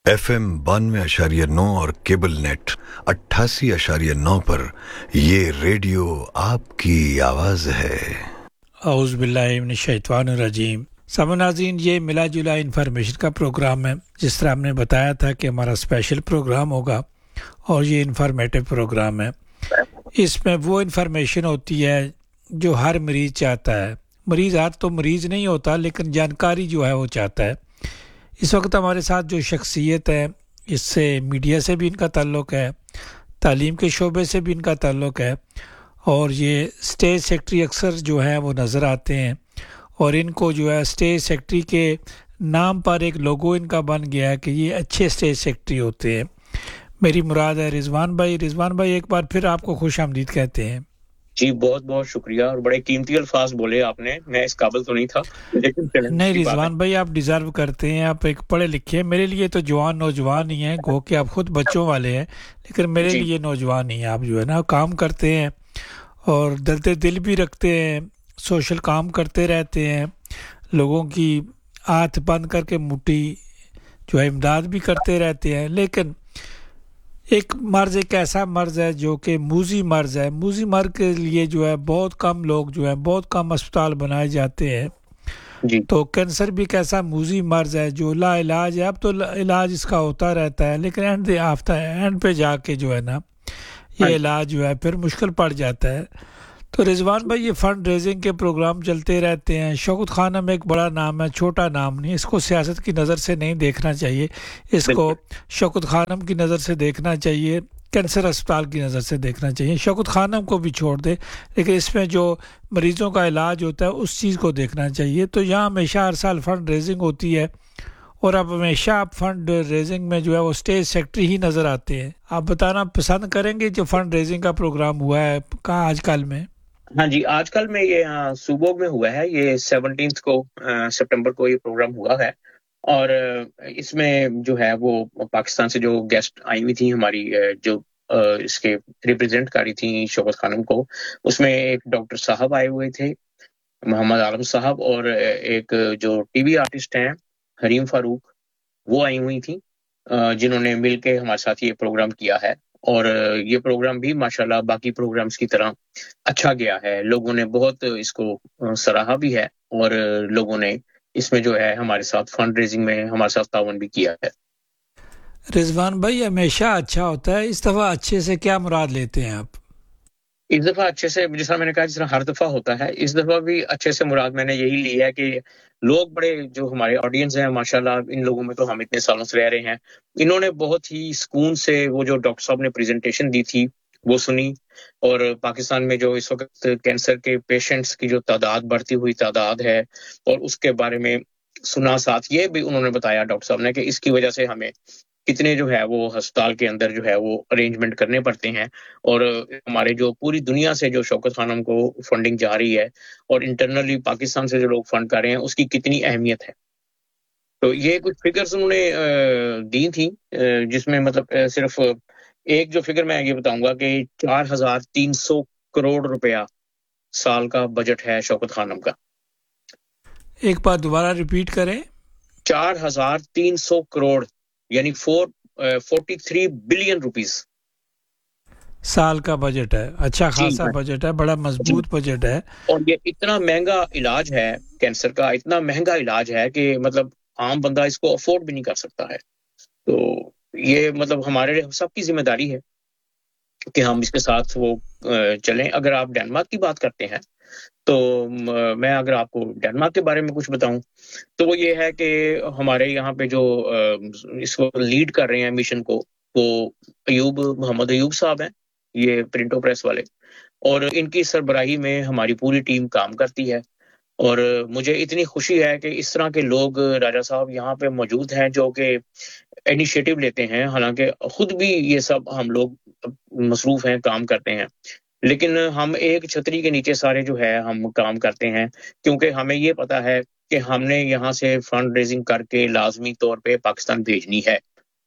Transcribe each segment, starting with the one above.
FM 92.9 और cable net 88.9 पर ये रेडियो आपकी आवाज़ है। औज़ बिल्लाहि मिनश शैतानिर रजीम। नाज़रीन, ये मिला जुला इन्फॉर्मेशन का प्रोग्राम है। जिस तरह हमने बताया था कि हमारा स्पेशल प्रोग्राम होगा और ये इन्फॉर्मेटिव प्रोग्राम है। इसमें वो इन्फॉर्मेशन होती है जो हर मरीज़ चाहता है। मरीज़ हर तो मरीज़ नहीं होता, लेकिन जानकारी जो है वो चाहता है। इस वक्त हमारे साथ जो शख्सियत है, इससे मीडिया से भी इनका ताल्लुक़ है, तालीम के शोबे से भी इनका ताल्लुक़ है, और ये स्टेट सेक्रेटरी अक्सर जो है वो नज़र आते हैं, और इनको जो है स्टेट सेक्रेटरी के नाम पर एक लोगो इनका बन गया है कि ये अच्छे स्टेट सेक्रेटरी होते हैं। मेरी मुराद है रिजवान भाई। रिजवान भाई, एक बार फिर आपको खुश आमदीद कहते हैं। जी, बहुत बहुत शुक्रिया, और बड़े कीमती अल्फाज बोले आपने। मैं इस काबिल तो नहीं था, लेकिन नहीं रिजवान भाई, आप डिज़र्व करते हैं। आप एक पढ़े लिखे हैं। मेरे लिए तो जवान नौजवान ही हैं, गो कि आप खुद बच्चों वाले हैं, लेकिन मेरे लिए नौजवान ही हैं। आप जो है ना काम करते हैं और दर्द दिल भी रखते हैं, सोशल काम करते रहते हैं, लोगों की हाथ बंद करके मुट्ठी जो है इमदाद भी करते रहते हैं। लेकिन एक मर्ज़ एक ऐसा मर्ज़ है जो कि मूजी मर्ज़ है। मूजी मर्ज़ के लिए जो है बहुत कम लोग जो है, बहुत कम अस्पताल बनाए जाते हैं जी। तो कैंसर भी एक ऐसा मूजी मर्ज़ है जो ला इलाज है। अब तो इलाज इसका होता रहता है, लेकिन एंड पे जाके जो है ना ये इलाज जो है फिर मुश्किल पड़ जाता है। तो रिजवान भाई, ये फंड रेजिंग के प्रोग्राम चलते रहते हैं। शौकत खानम एक बड़ा नाम है, छोटा नाम नहीं। इसको सियासत की नज़र से नहीं देखना चाहिए, इसको शौकत खानम की नज़र से देखना चाहिए, कैंसर अस्पताल की नज़र से देखना चाहिए। शौकत खानम को भी छोड़ दे, लेकिन इसमें जो मरीज़ों का इलाज होता है उस चीज़ को देखना चाहिए। तो यहाँ हमेशा हर साल फ़ंड रेजिंग होती है, और अब हमेशा आप फंड रेजिंग में जो है वो स्टेट सेक्रेटरी ही नज़र आते हैं। आप बताना पसंद करेंगे जो फंड रेजिंग का प्रोग्राम हुआ है कहाँ आजकल में? हाँ जी, आजकल में ये सूबोग में हुआ है। ये 17 को सितंबर को ये प्रोग्राम हुआ है, और इसमें जो है वो पाकिस्तान से जो गेस्ट आई हुई थी हमारी, जो इसके रिप्रेजेंट करी थी शौकत खानम को, उसमें एक डॉक्टर साहब आए हुए थे, मोहम्मद आलम साहब, और एक जो टीवी आर्टिस्ट हैं हरीम फारूक, वो आई हुई थी, जिन्होंने मिलके हमारे साथ ये प्रोग्राम किया है। और ये प्रोग्राम भी माशाल्लाह बाकी प्रोग्राम्स की तरह अच्छा गया है। लोगों ने बहुत इसको सराहा भी है, और लोगों ने इसमें जो है हमारे साथ फंड रेजिंग में हमारे साथ ताउन भी किया है। रिजवान भाई, हमेशा अच्छा होता है, इस दफ़ा अच्छे से क्या मुराद लेते हैं आप? इस दफ़ा अच्छे से, जिस तरह मैंने कहा, जिस तरह हर दफ़ा होता है, इस दफ़ा भी अच्छे से मुराद मैंने यही ली है कि लोग बड़े, जो हमारे ऑडियंस हैं माशाल्लाह, इन लोगों में तो हम इतने सालों से रह रहे हैं, इन्होंने बहुत ही सुकून से वो जो डॉक्टर साहब ने प्रेजेंटेशन दी थी वो सुनी, और पाकिस्तान में जो इस वक्त कैंसर के पेशेंट्स की जो तादाद, बढ़ती हुई तादाद है, और उसके बारे में सुना। साथ ये भी उन्होंने बताया डॉक्टर साहब ने कि इसकी वजह से हमें कितने जो है वो अस्पताल के अंदर जो है वो अरेंजमेंट करने पड़ते हैं, और हमारे जो पूरी दुनिया से जो शौकत खानम को फंडिंग जा रही है, और इंटरनली पाकिस्तान से जो लोग फंड कर रहे हैं, उसकी कितनी अहमियत है। तो ये कुछ फिगर्स उन्होंने दी थी, जिसमें मतलब सिर्फ एक जो फिगर मैं ये बताऊंगा कि 4300 करोड़ रुपया साल का बजट है शौकत खानम का। एक बार दोबारा रिपीट करें। 4300 करोड़ यानी 43 बिलियन रुपीस साल का बजट है। अच्छा खासा बजट है, बड़ा मजबूत बजट है। और ये इतना महंगा इलाज है, कैंसर का इतना महंगा इलाज है कि मतलब आम बंदा इसको अफोर्ड भी नहीं कर सकता है। तो ये मतलब हमारे सबकी जिम्मेदारी है कि हम इसके साथ वो चलें। अगर आप डेनमार्क की बात करते हैं, तो मैं अगर आपको डेनमार्क के बारे में कुछ बताऊं, तो वो ये है कि हमारे यहाँ पे जो इसको लीड कर रहे हैं मिशन को, वो मोहम्मद अयूब साहब हैं, ये प्रिंटो प्रेस वाले, और इनकी सरबराही में हमारी पूरी टीम काम करती है। और मुझे इतनी खुशी है कि इस तरह के लोग, राजा साहब यहाँ पे मौजूद हैं जो कि इनिशिएटिव लेते हैं। हालांकि खुद भी ये सब हम लोग मसरूफ हैं, काम करते हैं, लेकिन हम एक छतरी के नीचे सारे जो है हम काम करते हैं, क्योंकि हमें ये पता है कि हमने यहाँ से फंड रेजिंग करके लाजमी तौर पे पाकिस्तान भेजनी है,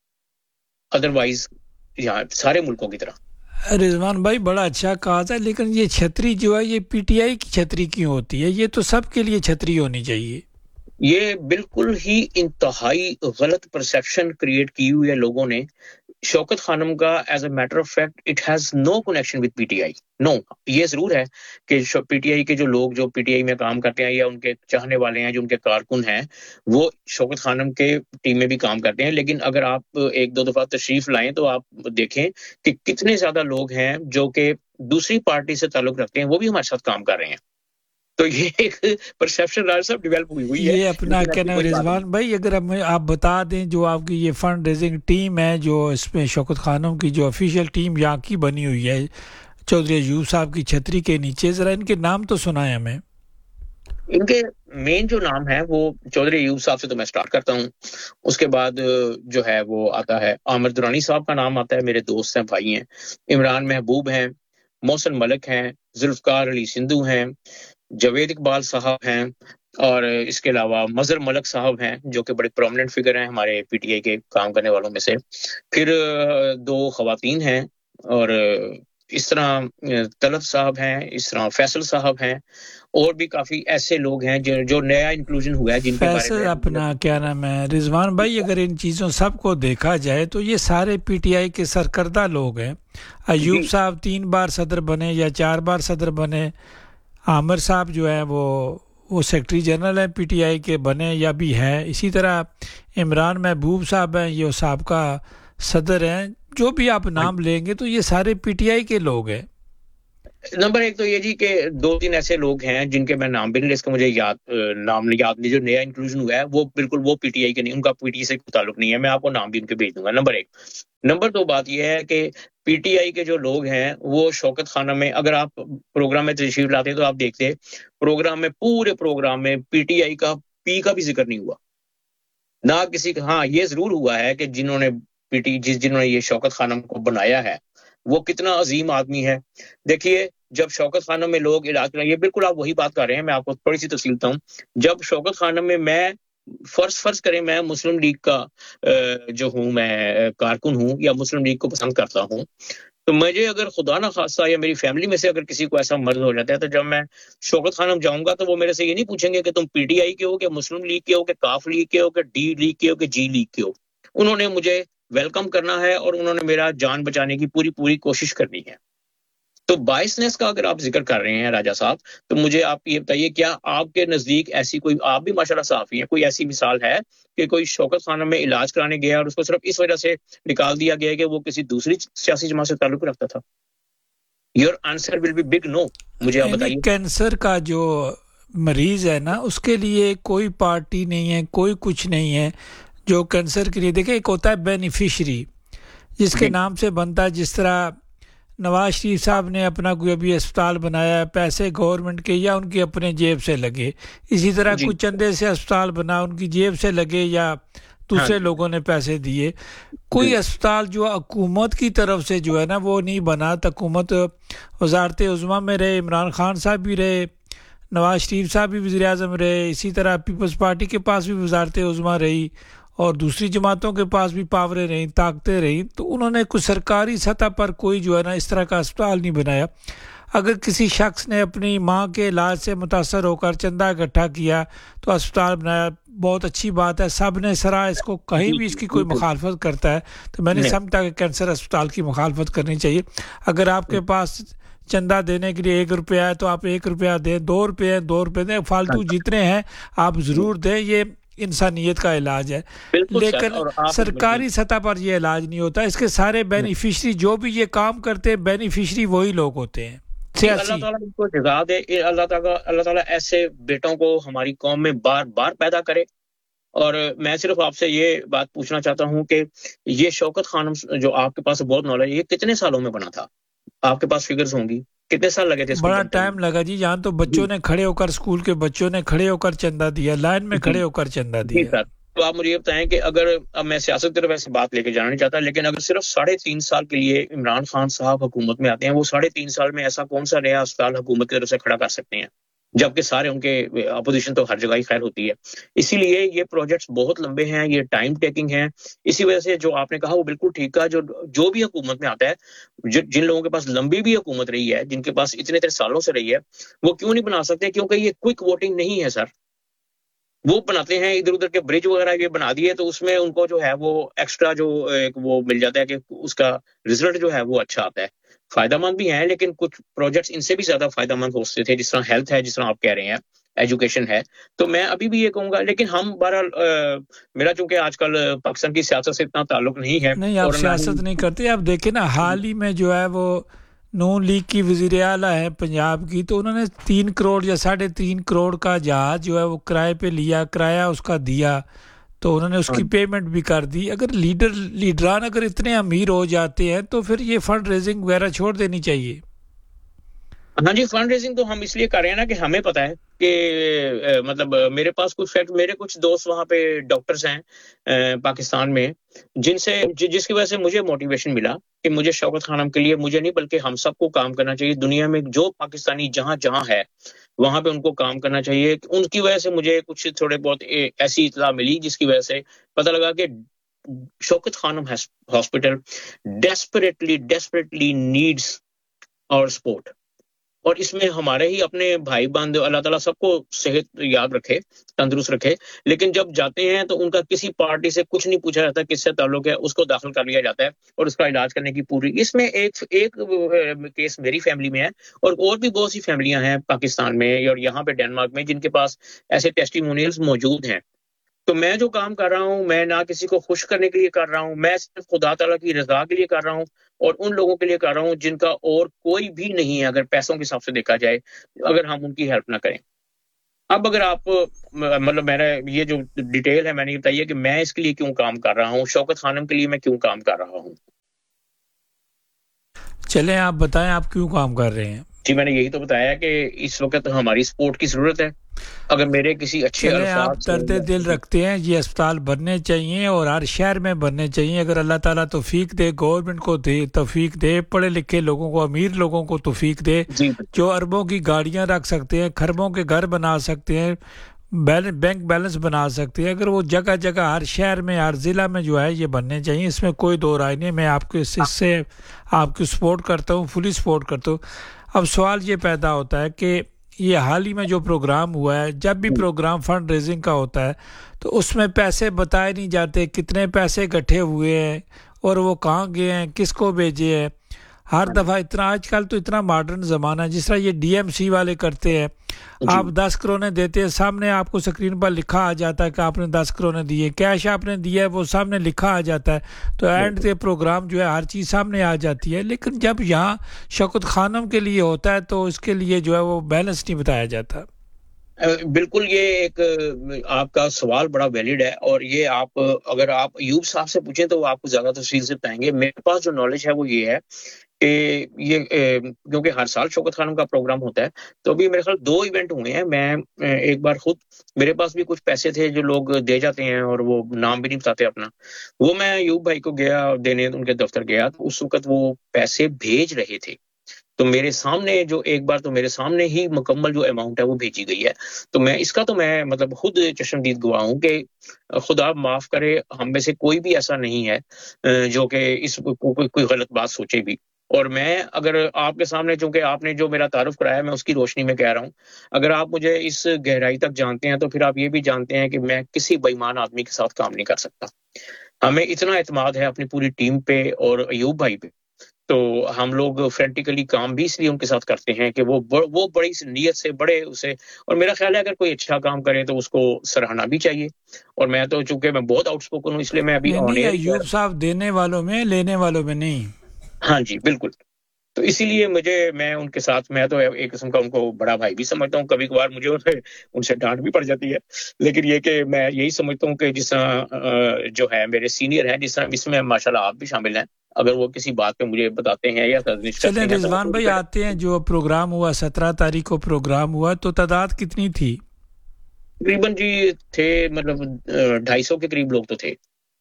अदरवाइज यहाँ सारे मुल्कों की तरह। रिजवान भाई, बड़ा अच्छा कहा था, लेकिन ये छतरी जो है ये पीटीआई की छतरी क्यों होती है? ये तो सबके लिए छतरी होनी चाहिए। یہ بالکل ہی انتہائی غلط پرسیپشن کریٹ کی ہوئی ہے لوگوں نے. شوکت خانم کا as a matter of fact it has no connection with P T I. نو. یہ ضرور ہے کہ پی ٹی آئی کے جو لوگ جو پی ٹی آئی میں کام کرتے ہیں یا ان کے چاہنے والے ہیں جو ان کے کارکن ہیں وہ شوکت خانم کے ٹیم میں بھی کام کرتے ہیں. لیکن اگر آپ ایک دو دفعہ تشریف لائیں تو آپ دیکھیں کہ کتنے زیادہ لوگ ہیں جو کہ دوسری پارٹی سے تعلق رکھتے ہیں وہ بھی ہمارے ساتھ کام کر رہے ہیں. تو یہ ایک پرسیپشن راج صاحب ڈیولپ ہوئی ہے. یہ اپنا کہنا ہے رضوان بھائی، اگر آپ بتا دیں جو آپ کی یہ فنڈ ریزنگ ٹیم ہے جو اس میں شوکت خانم کی جو آفیشیل ٹیم یہاں کی بنی ہوئی ہے چودھری ایوب صاحب کی چھتری کے نیچے، ذرا ان کے نام تو سنائیں ہمیں. ان کے مین جو نام ہے وہ چودھری ایوب صاحب سے تو میں سٹارٹ کرتا ہوں. اس کے بعد جو ہے وہ آتا ہے عامر درانی صاحب کا نام آتا ہے، میرے دوست ہیں، بھائی ہیں. عمران محبوب ہیں، محسن ملک ہیں، ذوالفقار علی سندھو ہیں، جاوید اقبال صاحب ہیں، اور اس کے علاوہ مظہر ملک صاحب ہیں جو کہ بڑے پرومیننٹ فگر ہیں ہمارے پی ٹی آئی کے کام کرنے والوں میں سے. پھر دو خواتین ہیں، اور اس طرح طلب صاحب ہیں، اس طرح فیصل صاحب ہیں، اور بھی کافی ایسے لوگ ہیں جو نیا انکلوژن ہوا ہے جن کے بارے فیصل میں اپنا کیا نام ہے رضوان بھائی، اگر ان چیزوں سب کو دیکھا جائے تو یہ سارے پی ٹی آئی کے سرکردہ لوگ ہیں. ایوب صاحب 3 بار صدر بنے یا 4 بار صدر بنے. عامر صاحب جو ہیں وہ سیکرٹری جنرل ہیں پی ٹی آئی کے بنے یا بھی ہیں. اسی طرح عمران محبوب صاحب ہیں، یہ سابقہ صدر ہیں. جو بھی آپ نام لیں گے تو یہ سارے پی ٹی آئی کے لوگ ہیں. نمبر ایک تو یہ جی کہ 2-3 ایسے لوگ ہیں جن کے میں نام بھی نہیں لے سکتا، مجھے نام یاد نہیں، جو نیا انکلوژن ہوا ہے وہ بالکل وہ پی ٹی آئی کے نہیں، ان کا پی ٹی آئی سے کوئی تعلق نہیں ہے. میں آپ کو نام بھی ان کے بھیج دوں گا. نمبر ایک. نمبر دو بات یہ ہے کہ پی ٹی آئی کے جو لوگ ہیں وہ شوکت خانم میں، اگر آپ پروگرام میں تشریف لاتے ہیں تو آپ دیکھتے پروگرام میں، پورے پروگرام میں پی ٹی آئی کا پی کا بھی ذکر نہیں ہوا نہ کسی کا. ہاں یہ ضرور ہوا ہے کہ جنہوں نے جنہوں نے یہ شوکت خانم کو بنایا ہے وہ کتنا عظیم آدمی ہے. دیکھیے جب شوکت خانم میں لوگ علاج کریں، یہ بالکل آپ وہی بات کر رہے ہیں. میں آپ کو تھوڑی سی تفصیل دیتا ہوں. جب شوکت خانم میں فرض کریں میں مسلم لیگ کا جو ہوں، میں کارکن ہوں یا مسلم لیگ کو پسند کرتا ہوں، تو مجھے اگر خدا نہ خواستہ یا میری فیملی میں سے اگر کسی کو ایسا مرض ہو جاتا ہے تو جب میں شوکت خانم جاؤں گا تو وہ میرے سے یہ نہیں پوچھیں گے کہ تم پی ٹی آئی کے ہو، کہ مسلم لیگ کے ہو، کہ کاف لیگ کے ہو، کہ ڈی لیگ کے ہو، کہ جی لیگ کے ہو. انہوں نے مجھے ویلکم کرنا ہے اور انہوں نے میرا جان بچانے کی پوری کوشش کرنی ہے. تو بائسنس کا اگر آپ ذکر کر رہے ہیں راجہ صاحب، تو مجھے آپ یہ بتائیے کیا آپ کے نزدیک ایسی کوئی، آپ بھی ماشاءاللہ صحافی ہیں، کوئی ایسی مثال ہے کہ کوئی شوکت خانم میں علاج کرانے گیا اور اس کو صرف اس وجہ سے نکال دیا گیا کہ وہ کسی دوسری سیاسی جماعت سے تعلق رکھتا تھا؟ Your answer will be big no. مجھے آپ بتائیے. کینسر کا جو مریض ہے نا، اس کے لیے کوئی پارٹی نہیں ہے، کوئی کچھ نہیں ہے جو کینسر کے لیے. دیکھیں ایک ہوتا ہے بینیفیشری جس کے نام سے بنتا ہے، جس طرح نواز شریف صاحب نے اپنا کوئی ابھی اسپتال بنایا، پیسے گورنمنٹ کے یا ان کی اپنے جیب سے لگے. اسی طرح کچھ چندے سے اسپتال بنا، ان کی جیب سے لگے یا دوسرے لوگوں نے پیسے دیے. کوئی اسپتال جو حکومت کی طرف سے جو ہے نا وہ نہیں بنا. حکومت وزارت عظمیٰ میں رہے، عمران خان صاحب بھی رہے، نواز شریف صاحب بھی وزیر اعظم رہے، اسی طرح پیپلز پارٹی کے پاس بھی وزارت عظمیٰ رہی اور دوسری جماعتوں کے پاس بھی پاوریں رہیں، طاقتیں رہیں. تو انہوں نے کچھ سرکاری سطح پر کوئی جو ہے نا اس طرح کا اسپتال نہیں بنایا. اگر کسی شخص نے اپنی ماں کے علاج سے متاثر ہو کر چندہ اکٹھا کیا تو اسپتال بنایا، بہت اچھی بات ہے. سب نے سرا اس کو، کہیں بھی اس کی کوئی مخالفت کرتا ہے تو میں نہیں سمجھتا کہ کینسر اسپتال کی مخالفت کرنی چاہیے. اگر آپ کے پاس چندہ دینے کے لیے 1 روپیہ ہے تو آپ 1 روپیہ دیں، 2 روپے 2 روپے دیں، فالتو جتنے ہیں آپ ضرور دیں. یہ انسانیت کا علاج ہے، لیکن سرکاری سطح پر یہ علاج نہیں ہوتا. اس کے سارے بینیفیشری جو بھی یہ کام کرتے ہیں، بینیفیشری وہی لوگ ہوتے ہیں. اللہ تعالیٰ ان کو جزا دے. اللہ تعالیٰ ایسے بیٹوں کو ہماری قوم میں بار بار پیدا کرے. اور میں صرف آپ سے یہ بات پوچھنا چاہتا ہوں کہ یہ شوکت خانم جو آپ کے پاس بہت نالج، یہ کتنے سالوں میں بنا تھا؟ آپ کے پاس فگرز ہوں گی، کتنے سال لگے تھے؟ بڑا ٹائم لگا جی. یہاں تو بچوں نے کھڑے ہو کر، اسکول کے بچوں نے کھڑے ہو کر چندہ دیا، لائن میں کھڑے ہو کر چندہ دیا. تو آپ مجھے یہ بتائیں کہ اگر، اب میں سیاست کی طرف ایسی بات لے کے جانا نہیں چاہتا، لیکن اگر صرف 3.5 سال کے لیے عمران خان صاحب حکومت میں آتے ہیں، وہ 3.5 سال میں ایسا کون سا نیا اسپتال حکومت کی طرف سے کھڑا کر سکتے ہیں؟ جبکہ سارے ان کے اپوزیشن تو ہر جگہ ہی خیر ہوتی ہے. اسی لیے یہ پروجیکٹس بہت لمبے ہیں، یہ ٹائم ٹیکنگ ہیں. اسی وجہ سے جو آپ نے کہا وہ بالکل ٹھیک ہے. جو بھی حکومت میں آتا ہے، جن لوگوں کے پاس لمبی بھی حکومت رہی ہے، جن کے پاس اتنے سالوں سے رہی ہے، وہ کیوں نہیں بنا سکتے؟ کیونکہ یہ کوئک ووٹنگ نہیں ہے سر. وہ بناتے ہیں ادھر ادھر کے برج وغیرہ یہ بنا دیے تو اس میں ان کو جو ہے وہ ایکسٹرا جو وہ مل جاتا ہے کہ اس کا رزلٹ جو ہے وہ اچھا آتا ہے. فائدہ مند بھی ہیں لیکن کچھ پروجیکٹس ان سے بھی زیادہ فائدہ مند ہو سکتے تھے, جس طرح ہیلتھ ہے, جس طرح آپ کہہ رہے ہیں ایجوکیشن ہے. تو میں ابھی بھی یہ کہوں گا, لیکن ہم بہرحال میرا چونکہ آج کل پاکستان کی سیاست سے اتنا تعلق نہیں ہے, نہیں آپ سیاست نہیں کرتے. آپ دیکھیں نا حال ہی میں جو ہے وہ نون لیگ کی وزیر اعلیٰ ہے پنجاب کی, تو انہوں نے 3 کروڑ یا 3.5 کروڑ کا جہاز جو ہے وہ کرائے پہ لیا, کرایہ اس کا دیا, تو انہوں نے اس کی پیمنٹ بھی کر دی. اگر لیڈران اگر اتنے امیر ہو جاتے ہیں تو پھر یہ فنڈ ریزنگ وغیرہ چھوڑ دینی چاہیے. ہاں جی, فنڈ ریزنگ تو ہم اس لیے کر رہے ہیں نا کہ ہمیں پتہ ہے کہ مطلب میرے پاس کچھ فیکٹ, میرے کچھ دوست وہاں پہ ڈاکٹرز ہیں پاکستان میں, جس کی وجہ سے مجھے موٹیویشن ملا کہ مجھے شوکت خانم کے لیے, مجھے نہیں بلکہ ہم سب کو کام کرنا چاہیے. دنیا میں جو پاکستانی جہاں جہاں ہے وہاں پہ ان کو کام کرنا چاہیے. ان کی وجہ سے مجھے کچھ تھوڑے بہت ایسی اطلاع ملی جس کی وجہ سے پتہ لگا کہ شوکت خانم ہاسپٹل ڈیسپریٹلی نیڈس اور سپورٹ. اور اس میں ہمارے ہی اپنے بھائی بند, اللہ تعالیٰ سب کو صحت یاد رکھے, تندرست رکھے, لیکن جب جاتے ہیں تو ان کا کسی پارٹی سے کچھ نہیں پوچھا جاتا کس سے تعلق ہے, اس کو داخل کر لیا جاتا ہے اور اس کا علاج کرنے کی پوری. اس میں ایک کیس میری فیملی میں ہے اور بھی بہت سی فیملیاں ہیں پاکستان میں اور یہاں پہ ڈینمارک میں جن کے پاس ایسے ٹیسٹیمونیلز موجود ہیں. تو میں جو کام کر رہا ہوں, میں نہ کسی کو خوش کرنے کے لیے کر رہا ہوں, میں صرف خدا تعالیٰ کی رضا کے لیے کر رہا ہوں اور ان لوگوں کے لیے کر رہا ہوں جن کا اور کوئی بھی نہیں ہے اگر پیسوں کے حساب سے دیکھا جائے, اگر ہم ان کی ہیلپ نہ کریں. اب اگر آپ مطلب میرا یہ جو ڈیٹیل ہے میں نے بتائی ہے کہ میں اس کے لیے کیوں کام کر رہا ہوں, شوکت خانم کے لیے میں کیوں کام کر رہا ہوں. چلیں آپ بتائیں آپ کیوں کام کر رہے ہیں. جی میں نے یہی تو بتایا کہ اس وقت ہماری سپورٹ کی ضرورت ہے. اگر میرے کسی اچھے آپ درد دل رکھتے ہیں, یہ اسپتال بننے چاہیے اور ہر شہر میں بننے چاہیے. اگر اللہ تعالیٰ توفیق دے, گورنمنٹ کو دے توفیق دے, پڑھے لکھے لوگوں کو, امیر لوگوں کو توفیق دے, جو اربوں کی گاڑیاں رکھ سکتے ہیں, خربوں کے گھر بنا سکتے ہیں, بینک بیلنس بنا سکتے ہیں, اگر وہ جگہ جگہ ہر شہر میں ہر ضلع میں جو ہے یہ بننے چاہیے. اس میں کوئی دو رائے نہیں, میں آپ کو اس سے آپ کی سپورٹ کرتا ہوں, فلی سپورٹ کرتا ہوں. اب سوال یہ پیدا ہوتا ہے کہ یہ حال ہی میں جو پروگرام ہوا ہے, جب بھی پروگرام فنڈ ریزنگ کا ہوتا ہے تو اس میں پیسے بتائے نہیں جاتے, کتنے پیسے اکٹھے ہوئے ہیں اور وہ کہاں گئے ہیں, کس کو بھیجے ہیں. ہر دفعہ اتنا, آج کل تو اتنا ماڈرن زمانہ ہے, جس طرح یہ ڈی ایم سی والے کرتے ہیں, آپ 10 کروڑ دیتے ہیں, سامنے آپ کو سکرین پر لکھا آ جاتا ہے کہ آپ نے 10 کروڑ دیے, کیش آپ نے دیا ہے وہ سامنے لکھا آ جاتا ہے, تو اینڈ کے پروگرام جو ہے ہر چیز سامنے آ جاتی ہے. لیکن جب یہاں شوکت خانم کے لیے ہوتا ہے تو اس کے لیے جو ہے وہ بیلنس نہیں بتایا جاتا. بالکل, یہ ایک آپ کا سوال بڑا ویلڈ ہے اور یہ آپ اگر آپ ایوب صاحب سے پوچھیں تو وہ آپ کو زیادہ تفصیل سے بتائیں گے. میرے پاس جو نالج ہے وہ یہ ہے کہ یہ کیونکہ ہر سال شوکت خانم کا پروگرام ہوتا ہے تو ابھی میرے خیال 2 ایونٹ ہوئے ہیں. میں ایک بار خود, میرے پاس بھی کچھ پیسے تھے جو لوگ دے جاتے ہیں اور وہ نام بھی نہیں بتاتے اپنا, وہ میں ایوب بھائی کو گیا دینے, ان کے دفتر گیا تو اس وقت وہ پیسے بھیج رہے تھے تو میرے سامنے جو ایک بار تو میرے سامنے ہی مکمل جو اماؤنٹ ہے وہ بھیجی گئی ہے. تو میں اس کا تو میں مطلب خود چشمدید گواہ ہوں کہ خدا معاف کرے ہم میں سے کوئی بھی ایسا نہیں ہے جو کہ اس کوئی غلط بات سوچے بھی. اور میں اگر آپ کے سامنے, چونکہ آپ نے جو میرا تعارف کرایا میں اس کی روشنی میں کہہ رہا ہوں, اگر آپ مجھے اس گہرائی تک جانتے ہیں تو پھر آپ یہ بھی جانتے ہیں کہ میں کسی بے ایمان آدمی کے ساتھ کام نہیں کر سکتا. ہمیں اتنا اعتماد ہے اپنی پوری ٹیم پہ اور ایوب بھائی پہ, تو ہم لوگ فرینٹیکلی کام بھی اس لیے ان کے ساتھ کرتے ہیں کہ وہ بڑی نیت سے بڑے اسے, اور میرا خیال ہے اگر کوئی اچھا کام کرے تو اس کو سراہنا بھی چاہیے. اور میں تو چونکہ میں بہت آؤٹ اسپوکن ہوں اس لیے میں ابھی ایوب صاحب دینے والوں میں, لینے والوں میں نہیں. ہاں جی بالکل, تو اسی لیے میں ان کے ساتھ, میں تو ایک قسم کا ان کو بڑا بھائی بھی سمجھتا ہوں. کبھی کبھار مجھے ان سے ڈانٹ بھی پڑ جاتی ہے, لیکن یہ کہ میں یہی سمجھتا ہوں کہ جس طرح جو ہے میرے سینئر ہیں, جس طرح اس میں ماشاءاللہ آپ بھی شامل ہیں, اگر وہ کسی بات پہ مجھے بتاتے ہیں یا تجویز کرتے ہیں. چلیں رضوان بھائی آتے ہیں, جو پروگرام ہوا 17 تاریخ کو پروگرام ہوا, تو تعداد کتنی تھی؟ تقریباً جی تھے مطلب 250 کے قریب لوگ تو تھے.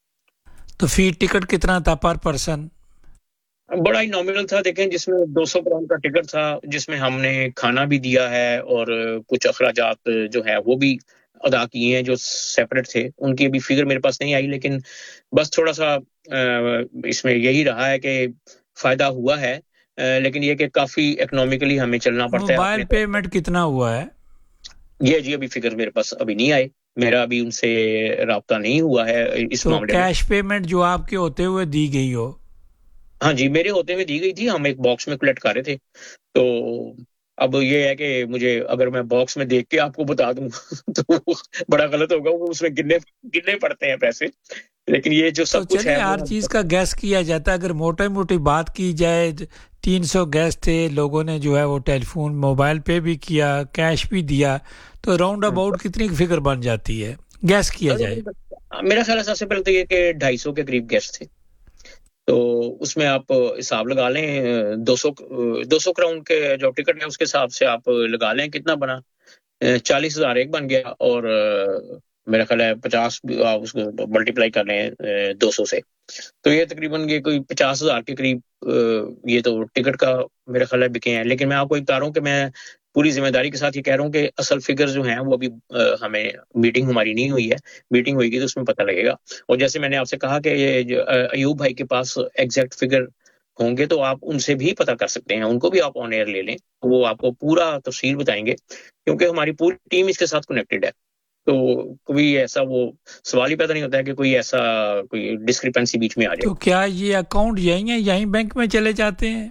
تو فی ٹکٹ کتنا تھا پر پرسن؟ بڑا ہی نامنل تھا, دیکھیں جس میں 200 کروڑ کا ٹکٹ تھا, جس میں ہم نے کھانا بھی دیا ہے اور کچھ اخراجات جو ہے وہ بھی ادا کیے ہیں جو سیپریٹ تھے. ان کی ابھی فگر میرے پاس نہیں آئی, لیکن بس تھوڑا سا اس میں یہی رہا ہے کہ فائدہ ہوا ہے, لیکن یہ کہ کافی اکنامکلی ہمیں چلنا پڑتا ہے. موبائل پیمنٹ کتنا ہوا ہے؟ یہ جی ابھی فگر میرے پاس ابھی نہیں آئے. میرا ابھی ان سے رابطہ نہیں ہوا ہے اس تو معاملے میں. کیش پیمنٹ جو آپ کے ہوتے ہوئے دی گئی ہو؟ ہاں جی میرے ہوتے ہوئے دی گئی تھی, ہم ایک باکس میں کلیکٹ کر رہے تھے. تو اب یہ ہے کہ مجھے اگر میں باکس میں دیکھ کے آپ کو بتا دوں تو بڑا غلط ہوگا, وہ اس میں گننے پڑتے ہیں پیسے. لیکن یہ جو تو سب کچھ چلیں ہے ہر چیز کا گیس کیا جاتا ہے. اگر موٹی موٹی بات کی جائے 300 گیس تھے, لوگوں نے جو ہے وہ ٹیلی فون موبائل پے بھی کیا, کیش بھی دیا, تو راؤنڈ اباؤٹ کتنی فگر بن جاتی ہے گیس کیا جائے؟ میرا خیال ہے سب سے پہلے تو یہ کہ 250 کے قریب گیسٹ تھے. تو اس میں آپ حساب لگا لیں 200 کراؤن کے جو ٹکٹ ہے اس کے حساب سے آپ لگا لیں کتنا بنا. 40,000 ایک بن گیا, اور میرا خیال ہے 50 آپ اس کو ملٹیپلائی کر لیں 200 سے, تو یہ تقریباً یہ کوئی 50,000 کے قریب یہ تو ٹکٹ کا میرا خیال ہے بکے ہیں. لیکن میں آپ کو بتا رہا ہوں کہ میں پوری ذمہ داری کے ساتھ یہ کہہ رہا ہوں کہ اصل فگر جو ہیں وہ ابھی ہمیں میٹنگ ہماری نہیں ہوئی ہے. میٹنگ ہوئے گی تو اس میں پتہ لگے گا. اور جیسے میں نے آپ سے کہا کہ یہ ایوب بھائی کے پاس ایگزیکٹ فگر ہوں گے تو آپ ان سے بھی پتہ کر سکتے ہیں, ان کو بھی آپ آن ایئر لے لیں, وہ آپ کو پورا تفصیل بتائیں گے, کیونکہ ہماری پوری ٹیم اس کے ساتھ کنیکٹڈ ہے. تو کوئی ایسا وہ سوال ہی پیدا نہیں ہوتا ہے کہ کوئی ایسا کوئی ڈسکرپنسی بیچ میں آ جائے. تو کیا یہ اکاؤنٹ یہیں ہیں, یہیں بینک میں چلے جاتے ہیں؟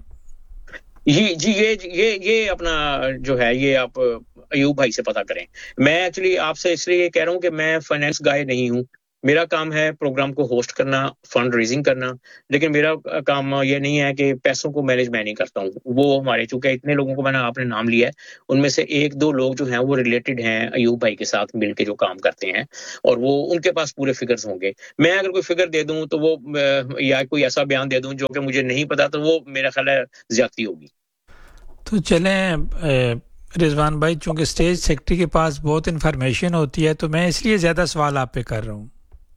جی یہ اپنا جو ہے یہ آپ ایوب بھائی سے پتہ کریں. میں ایکچولی آپ سے اس لیے کہہ رہا ہوں کہ میں فائنینس گائے نہیں ہوں. میرا کام ہے پروگرام کو ہوسٹ کرنا, فنڈ ریزنگ کرنا, لیکن میرا کام یہ نہیں ہے کہ پیسوں کو مینیج میں نہیں کرتا ہوں. وہ ہمارے چونکہ اتنے لوگوں کو میں نے آپ نے نام لیا ہے, ان میں سے 1-2 لوگ جو ہیں وہ ریلیٹڈ ہیں ایوب بھائی کے ساتھ مل کے جو کام کرتے ہیں, اور وہ ان کے پاس پورے فگرز ہوں گے. میں اگر کوئی فگر دے دوں تو وہ یا کوئی ایسا بیان دے دوں جو کہ مجھے نہیں پتا, تو وہ میرا خیال ہے زیادتی ہوگی. تو چلیں رضوان بھائی, چونکہ اسٹیج سیکرٹری کے پاس بہت انفارمیشن ہوتی ہے تو میں اس لیے زیادہ سوال آپ پہ کر رہا ہوں.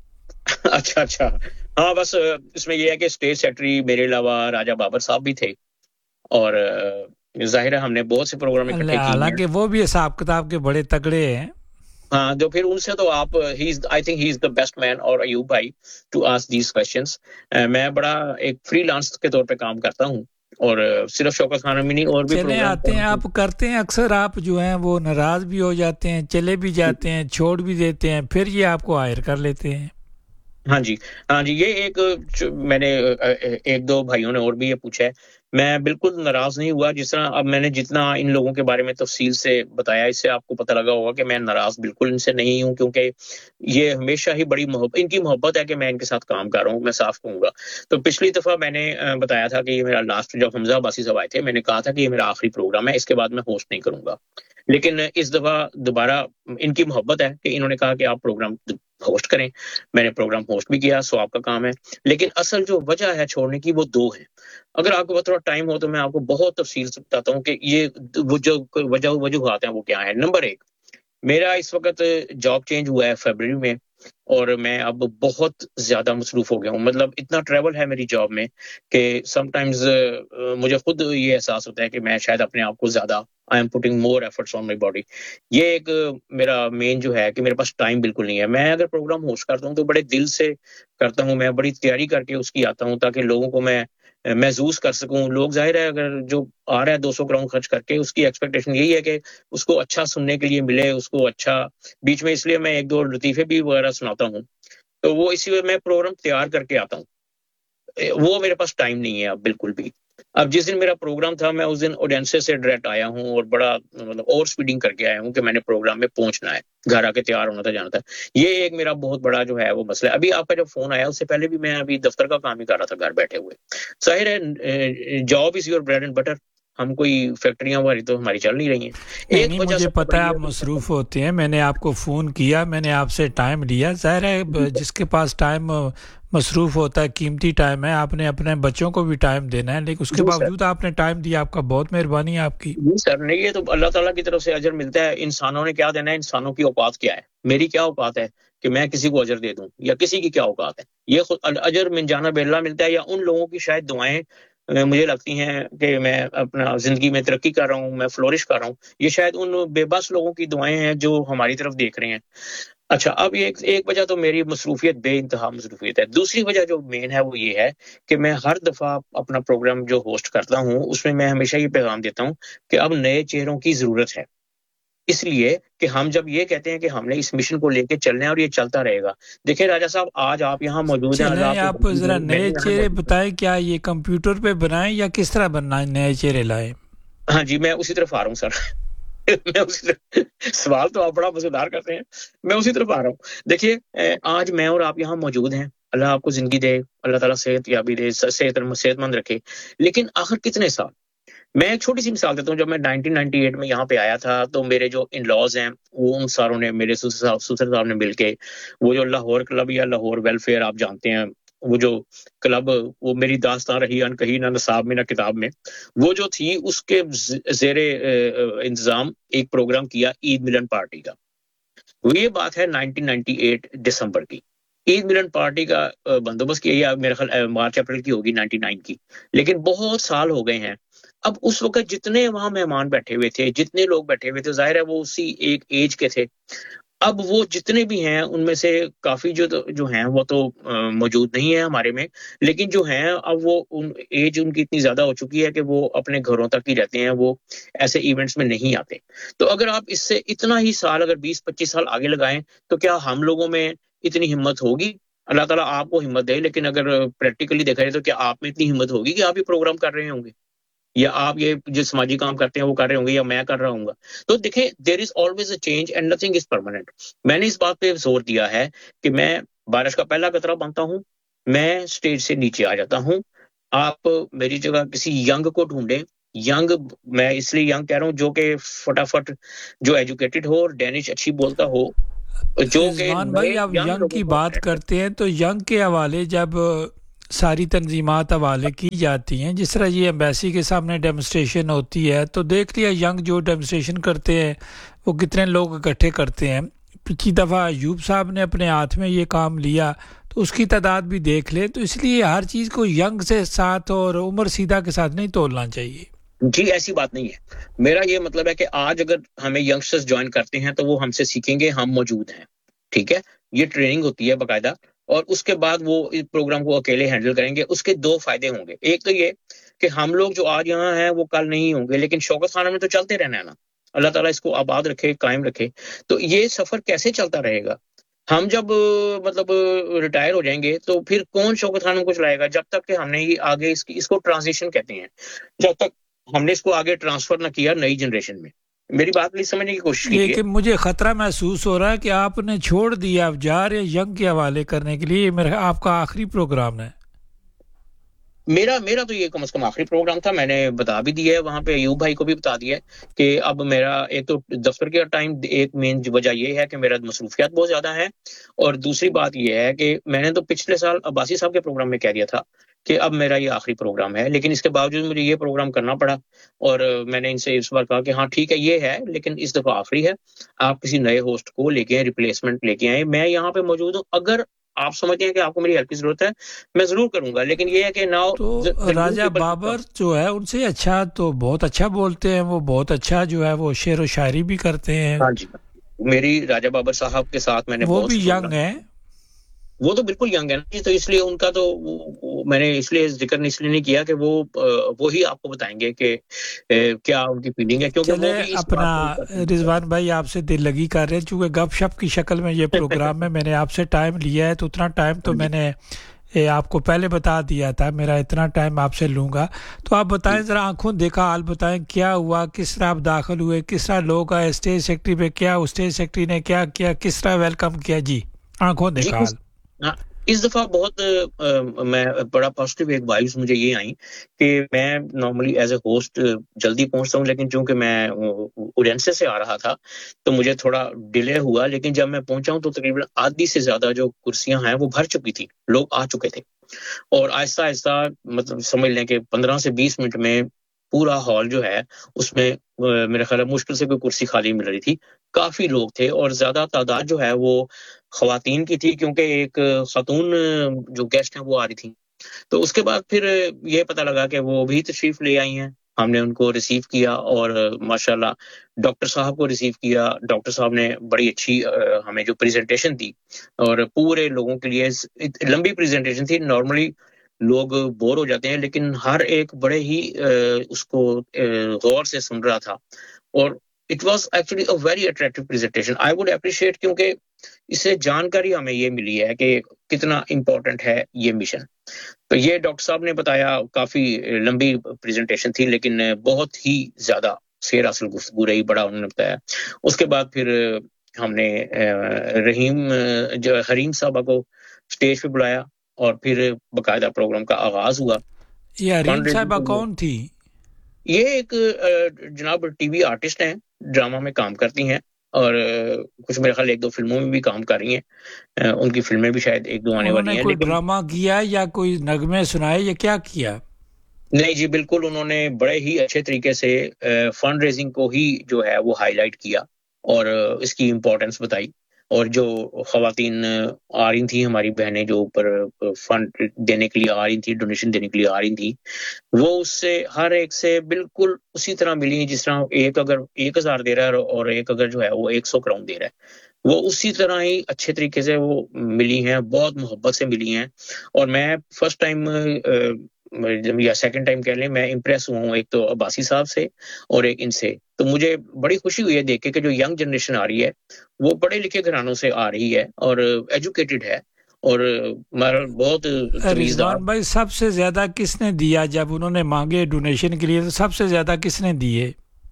اچھا ہاں, بس اس میں یہ ہے کہ اسٹیج سیکرٹری میرے علاوہ راجہ بابر صاحب بھی تھے, اور ظاہر ہے ہم نے بہت سے پروگرام اکٹھے کیے ہیں. حالانکہ وہ بھی حساب کتاب کے بڑے تگڑے ہیں. ہاں, جو پھر ان سے تو آپ I think he is the best مین, اور ایوب بھائی ٹو آسک دیز کوسچنس. میں بڑا ایک فری لانس کے طور پہ کام کرتا ہوں, اور صرف شوکت خان امینی اور بھی چلے پروگرام آتے ہیں آپ کرتے ہیں. اکثر آپ جو ہیں وہ ناراض بھی ہو جاتے ہیں, چلے بھی جاتے ہیں, چھوڑ بھی دیتے ہیں, پھر یہ آپ کو ہائر کر لیتے ہیں. ہاں جی یہ ایک میں نے 1-2 بھائیوں نے اور بھی یہ پوچھا ہے. میں بالکل ناراض نہیں ہوا. جس طرح اب میں نے جتنا ان لوگوں کے بارے میں تفصیل سے بتایا, اس سے آپ کو پتہ لگا ہوگا کہ میں ناراض بالکل ان سے نہیں ہوں, کیونکہ یہ ہمیشہ ہی بڑی ان کی محبت ہے کہ میں ان کے ساتھ کام کر رہا ہوں. میں صاف کہوں گا, تو پچھلی دفعہ میں نے بتایا تھا کہ یہ میرا لاسٹ, جب حمزہ عباسی صاحب آئے تھے میں نے کہا تھا کہ یہ میرا آخری پروگرام ہے, اس کے بعد میں ہوسٹ نہیں کروں گا. لیکن اس دفعہ دوبارہ ان کی محبت ہے کہ انہوں نے کہا کہ آپ پروگرام ہوسٹ کریں. میں نے پروگرام ہوسٹ بھی کیا, سو آپ کا کام ہے. لیکن اصل جو وجہ ہے چھوڑنے کی وہ 2 ہیں. اگر آپ کو تھوڑا ٹائم ہو تو میں آپ کو بہت تفصیل سے بتاتا ہوں کہ یہ وہ جو وجوہات ہیں وہ کیا ہیں. نمبر 1, میرا اس وقت جاب چینج ہوا ہے فیبرری میں, اور میں اب بہت زیادہ مصروف ہو گیا ہوں. مطلب اتنا ٹریول ہے میری جاب میں کہ سم ٹائمز مجھے خود یہ احساس ہوتا ہے کہ میں شاید اپنے آپ کو زیادہ I am putting more efforts on my body. یہ ایک میرا مین جو ہے کہ میرے پاس ٹائم بالکل نہیں ہے. میں اگر پروگرام ہوسٹ کرتا ہوں تو بڑے دل سے کرتا ہوں, میں بڑی تیاری کر کے اس کی آتا ہوں تاکہ لوگوں کو میں محظوظ کر سکوں. لوگ ظاہر ہے اگر جو آ رہا ہے 200 کراؤن خرچ کر کے, اس کی ایکسپیکٹیشن یہی ہے کہ اس کو اچھا سننے کے لیے ملے, اس کو اچھا بیچ میں, اس لیے میں 1-2 لطیفے بھی وغیرہ سناتا ہوں. تو وہ اسی وجہ میں پروگرام تیار کر کے آتا ہوں. وہ میرے پاس ٹائم نہیں ہے اب بالکل بھی. اب جس دن میرا پروگرام تھا میں اس دن اوڈینسے سے ڈائریکٹ آیا ہوں, اور بڑا مطلب اوور سپیڈنگ کر کے آیا ہوں کہ میں نے پروگرام میں پہنچنا ہے, گھر آ کے تیار ہونا تھا, جانا تھا. یہ ایک میرا بہت بڑا جو ہے وہ مسئلہ ہے. ابھی آپ کا جب فون آیا اس سے پہلے بھی میں ابھی دفتر کا کام ہی کر رہا تھا گھر بیٹھے ہوئے. ظاہر ہے job is your bread and butter, ہم کوئی فیکٹریاں ہماری چل نہیں رہی ہیں. نہیں مجھے پتہ ہے آپ مصروف ہوتے ہیں. میں نے آپ کو فون کیا, میں نے آپ سے ٹائم لیا. ظاہر ہے جس کے پاس ٹائم مصروف ہوتا ہے, قیمتی ٹائم ہے, آپ نے اپنے بچوں کو بھی ٹائم دینا ہے, لیکن اس کے باوجود آپ نے ٹائم دیا, آپ کا بہت مہربانی ہے آپ کی. سر نہیں, یہ تو اللہ تعالیٰ کی طرف سے اجر ملتا ہے. انسانوں نے کیا دینا ہے, انسانوں کی اوقات کیا ہے, میری کیا اوقات ہے کہ میں کسی کو اجر دے دوں, یا کسی کی کیا اوقات ہے. یہ خود اجر من جانب اللہ ملتا ہے, یا ان لوگوں کی شاید دعائیں مجھے لگتی ہیں کہ میں اپنا زندگی میں ترقی کر رہا ہوں, میں فلورش کر رہا ہوں. یہ شاید ان بے بس لوگوں کی دعائیں ہیں جو ہماری طرف دیکھ رہے ہیں. اچھا, اب ایک وجہ تو میری مصروفیت بے انتہا مصروفیت ہے. دوسری وجہ جو مین ہے وہ یہ ہے کہ میں ہر دفعہ اپنا پروگرام جو ہوسٹ کرتا ہوں اس میں ہمیشہ یہ پیغام دیتا ہوں کہ اب نئے چہروں کی ضرورت ہے. اس لیے کہ ہم جب یہ کہتے ہیں کہ ہم نے اس مشن کو لے کے چلنا ہے اور یہ چلتا رہے گا. دیکھیں راجہ صاحب آج آپ یہاں موجود ہیں, اللہ چلیں آپ کو آپ ذرا میں نئے یہاں چہرے موجود ہوں. بتائیں, کیا یہ کمپیوٹر پہ بنائیں یا کس طرح بننا نئے چہرے لائیں؟ ہاں جی, میں اسی طرف آ رہا ہوں سر. میں اسی طرف, سوال تو آپ بڑا مزیدار کرتے ہیں, میں اسی طرف آ رہا ہوں. دیکھیے آج میں اور آپ یہاں موجود ہیں, اللہ آپ کو زندگی دے, اللہ تعالیٰ صحت یابی دے, صحت مند رکھے, لیکن آخر کتنے سال. میں ایک چھوٹی سی مثال دیتا ہوں. جب میں 1998 میں یہاں پہ آیا تھا تو میرے جو ان لاز ہیں وہ ان ساروں نے, میرے سسر صاحب نے مل کے وہ جو لاہور کلب یا لاہور ویلفیئر آپ جانتے ہیں, وہ جو کلب, وہ میری داستان رہی ان کہیں نہ نصاب میں نہ کتاب میں, وہ جو تھی اس کے زیر انتظام ایک پروگرام کیا عید ملن پارٹی کا. یہ بات ہے 1998 دسمبر کی. عید ملن پارٹی کا بندوبست کیا, یا میرے خیال مارچ اپریل کی ہوگی 99 کی, لیکن بہت سال ہو گئے ہیں. اب اس وقت جتنے وہاں مہمان بیٹھے ہوئے تھے, جتنے لوگ بیٹھے ہوئے تھے, ظاہر ہے وہ اسی ایک ایج کے تھے. اب وہ جتنے بھی ہیں ان میں سے کافی جو ہیں وہ تو موجود نہیں ہیں ہمارے میں, لیکن جو ہیں اب وہ ایج ان کی اتنی زیادہ ہو چکی ہے کہ وہ اپنے گھروں تک ہی رہتے ہیں, وہ ایسے ایونٹس میں نہیں آتے. تو اگر آپ اس سے اتنا ہی سال, اگر 20-25 سال آگے لگائیں, تو کیا ہم لوگوں میں اتنی ہمت ہوگی؟ اللہ تعالیٰ آپ کو ہمت دے, لیکن اگر پریکٹیکلی دیکھا جائے تو کیا آپ میں اتنی ہمت ہوگی کہ آپ یہ پروگرام کر رہے ہوں گے, یا آپ یہ جو سماجی کام کرتے ہیں وہ کر رہے ہوں گے, یا میں کر رہا ہوں گا؟ تو دیکھیں, دیر is always a change and nothing is permanent. میں نے اس بات پہ زور دیا ہے کہ میں بارش کا پہلا قطرہ بنتا ہوں, میں سٹیج سے نیچے آ جاتا ہوں. آپ میری جگہ کسی ینگ کو ڈھونڈیں. ینگ, میں اس لیے ینگ کہہ رہا ہوں جو کہ فٹافٹ جو ایجوکیٹڈ ہو اور ڈینش اچھی بولتا ہو, جو کہ رضوان نئے بھائی آپ ینگ ینگ لوگوں کی کو بات اٹریکٹ کرتے ہیں تو ینگ کے حوالے جب ساری تنظیمات حوالے کی جاتی ہیں, جس طرح یہ ایمبیسی کے سامنے ڈیمونسٹریشن ہوتی ہے, تو دیکھ لیا ینگ جو ڈیمونسٹریشن کرتے ہیں وہ کتنے لوگ اکٹھے کرتے ہیں. پچھلی دفعہ ایوب صاحب نے اپنے ہاتھ میں یہ کام لیا تو اس کی تعداد بھی دیکھ لیں. تو اس لیے ہر چیز کو ینگ سے ساتھ اور عمر سیدھا کے ساتھ نہیں تولنا چاہیے. جی ایسی بات نہیں ہے. میرا یہ مطلب ہے کہ آج اگر ہمیں ینگسٹرز جوائن کرتے ہیں تو وہ ہم سے سیکھیں گے, ہم موجود ہیں, ٹھیک ہے, یہ ٹریننگ ہوتی ہے باقاعدہ, اور اس کے بعد وہ اس پروگرام کو اکیلے ہینڈل کریں گے. اس کے دو فائدے ہوں گے. ایک تو یہ کہ ہم لوگ جو آج یہاں ہیں وہ کل نہیں ہوں گے, لیکن شوکت خانہ میں تو چلتے رہنا ہے نا, اللہ تعالیٰ اس کو آباد رکھے, قائم رکھے. تو یہ سفر کیسے چلتا رہے گا؟ ہم جب مطلب ریٹائر ہو جائیں گے تو پھر کون شوکت خانہ کو چلائے گا؟ جب تک کہ ہم نے یہ آگے اس کو ٹرانزیشن کہتے ہیں, جب تک ہم نے اس کو آگے ٹرانسفر نہ کیا نئی جنریشن میں. میری بات نہیں سمجھنے کی کوشش کیجیے. لیکن مجھے خطرہ محسوس ہو رہا ہے کہ آپ نے چھوڑ دیا, آپ جا رہے ینگ کے حوالے کرنے کے لیے. میرا آپ کا آخری پروگرام ہے. میرا تو یہ کم از کم آخری پروگرام تھا. میں نے بتا بھی دیا ہے وہاں پہ, ایوب بھائی کو بھی بتا دیا ہے کہ اب میرا ایک تو دفتر کا ٹائم, ایک مین وجہ یہ ہے کہ میرا مصروفیات بہت زیادہ ہے, اور دوسری بات یہ ہے کہ میں نے تو پچھلے سال عباسی صاحب کے پروگرام میں کہہ دیا تھا کہ اب میرا یہ آخری پروگرام ہے, لیکن اس کے باوجود مجھے یہ پروگرام کرنا پڑا. اور میں نے ان سے اس بار کہا کہ ہاں ٹھیک ہے یہ ہے, لیکن اس دفعہ آخری ہے, آپ کسی نئے ہوسٹ کو لے کے آئیں, ریپلیسمنٹ لے کے آئیں. میں یہاں پہ موجود ہوں, اگر آپ سمجھتے ہیں کہ آپ کو میری ہیلپ کی ضرورت ہے میں ضرور کروں گا, لیکن یہ ہے کہ ناؤ تو راجہ بابر جو ہے ان سے اچھا, تو بہت اچھا بولتے ہیں وہ, بہت اچھا جو ہے وہ شعر و شاعری بھی کرتے ہیں. ہاں جی, میری راجہ بابر صاحب کے ساتھ میں نے وہ بہت بھی ینگ ہیں. وہ تو بالکل ینگ ہے نا, تو اس لیے ان کا تو میں نے اس لیے ذکر اس لیے نہیں کیا کہ وہی آپ کو بتائیں گے کہ کیا ان کی فیلنگ ہے, کیونکہ وہ بھی اپنا رضوان بھائی آپ سے دل لگی کر رہے ہیں, چونکہ گپ شپ کی شکل میں یہ پروگرام میں نے آپ سے ٹائم لیا ہے, تو اتنا ٹائم تو میں نے آپ کو پہلے بتا دیا تھا, میرا اتنا ٹائم آپ سے لوں گا. تو آپ بتائیں ذرا, آنکھوں دیکھا حال بتائیں, کیا ہوا, کس طرح آپ داخل ہوئے, کس طرح لوگ آئے اسٹیج سیکٹری پہ, کیا اسٹیج سیکٹری نے کیا کیا, کس طرح ویلکم کیا؟ جی آنکھوں دیکھا حال. اس دفعہ بہت میں بڑا پازیٹیو ایک وائبس مجھے یہ آئیں کہ میں نارملی ایز اے ہوسٹ جلدی پہنچتا ہوں, لیکن چونکہ میں اوڈینسے سے آ رہا تھا تو مجھے تھوڑا ڈیلے ہوا, لیکن جب میں پہنچا ہوں تو تقریباً آدھی سے زیادہ جو کرسیاں ہیں وہ بھر چکی تھی, لوگ آ چکے تھے, اور آہستہ آہستہ مطلب سمجھ لیں کہ 15 سے 20 منٹ میں پورا ہال جو ہے اس میں میرے خیال مشکل سے کوئی کرسی خالی مل رہی تھی. کافی لوگ تھے اور زیادہ تعداد جو ہے وہ خواتین کی تھی, کیونکہ ایک خاتون جو گیسٹ ہیں وہ آ رہی تھی. تو اس کے بعد پھر یہ پتہ لگا کہ وہ بھی تشریف لے آئی ہیں, ہم نے ان کو ریسیو کیا, اور ماشاءاللہ ڈاکٹر صاحب کو ریسیو کیا. ڈاکٹر صاحب نے بڑی اچھی ہمیں جو پریزنٹیشن دی, اور پورے لوگوں کے لیے لمبی پریزنٹیشن تھی. نارملی لوگ بور ہو جاتے ہیں, لیکن ہر ایک بڑے ہی اس کو غور سے سن رہا تھا, اور it was actually a very attractive presentation. I would appreciate کیونکہ اسے جانکاری ہمیں یہ ملی ہے کہ کتنا امپورٹنٹ ہے یہ مشن. تو یہ ڈاکٹر صاحب نے بتایا, کافی لمبی پریزنٹیشن تھی لیکن بہت ہی زیادہ سیر اصل گفتگو رہی, بڑا انہوں نے بتایا. اس کے بعد پھر ہم نے حریم صاحبہ کو سٹیج پہ بلایا اور پھر باقاعدہ پروگرام کا آغاز ہوا. یہ حریم صاحبہ کون تھی؟ یہ ایک جناب ٹی وی آرٹسٹ ہیں, ڈرامہ میں کام کرتی ہیں اور کچھ میرے خیال 1-2 فلموں میں بھی کام کر رہی ہیں. ان کی فلمیں بھی شاید 1-2 آنے والی ہیں. کوئی ڈرامہ کیا یا کوئی نغمے سنائے یا کیا کیا؟ نہیں جی, بالکل انہوں نے بڑے ہی اچھے طریقے سے فنڈ ریزنگ کو ہی جو ہے وہ ہائی لائٹ کیا اور اس کی امپورٹنس بتائی. اور جو خواتین آ رہی تھیں, ہماری بہنیں جو اوپر فنڈ دینے کے لیے آ رہی تھیں, ڈونیشن دینے کے لیے آ رہی تھیں, وہ اس سے ہر ایک سے بالکل اسی طرح ملی جس طرح ایک اگر 1000 دے رہا ہے اور ایک اگر جو ہے وہ 100 کراؤن دے رہا ہے, وہ اسی طرح ہی اچھے طریقے سے وہ ملی ہیں, بہت محبت سے ملی ہیں. اور میں فرسٹ ٹائم یا سیکنڈ ٹائم کہہ لیں, میں امپریس ہوا ہوں ایک تو عباسی صاحب سے اور ایک ان سے. تو مجھے بڑی خوشی ہوئی ہے دیکھ کے کہ جو ینگ جنریشن آ رہی ہے وہ پڑھے لکھے گھرانوں سے آ رہی ہے اور ایجوکیٹڈ ہے اور بہت رضوان بھائی سب سے زیادہ کس نے دیا جب انہوں نے مانگے ڈونیشن کے لیے, تو سب سے زیادہ کس نے دیے؟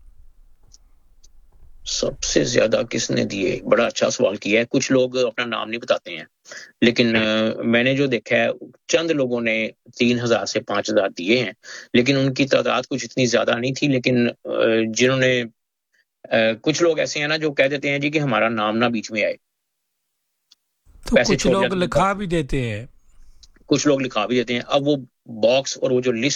سب سے زیادہ کس نے دیے, بڑا اچھا سوال کیا ہے. کچھ لوگ اپنا نام نہیں بتاتے ہیں لیکن میں نے جو دیکھا ہے چند لوگوں نے 3000 سے 5000 دیے ہیں, لیکن ان کی تعداد کچھ اتنی زیادہ نہیں تھی. لیکن جنہوں نے کچھ لوگ ایسے ہیں نا جو کہہ دیتے ہیں جی کہ ہمارا نام نہ بیچ میں آئے, تو کچھ لوگ لکھا بھی دیتے ہیں. کچھ لوگ لکھا بھی دیتے ہیں. اب وہ باکس اور وہ جو لسٹ